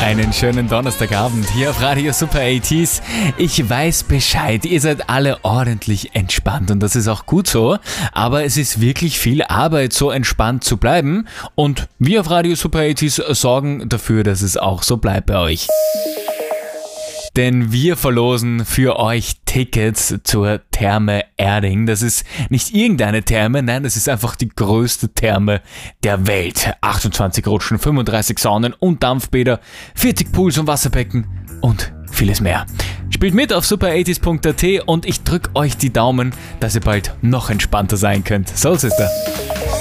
Einen schönen Donnerstagabend hier auf Radio Super 80s. Ich weiß Bescheid, ihr seid alle ordentlich entspannt und das ist auch gut so, aber es ist wirklich viel Arbeit, so entspannt zu bleiben und wir auf Radio Super 80s sorgen dafür, dass es auch so bleibt bei euch. Denn wir verlosen für euch Tickets zur Therme Erding. Das ist nicht irgendeine Therme, nein, das ist einfach die größte Therme der Welt. 28 Rutschen, 35 Saunen und Dampfbäder, 40 Pools und Wasserbecken und vieles mehr. Spielt mit auf super80s.at und ich drück euch die Daumen, dass ihr bald noch entspannter sein könnt. So, Sister.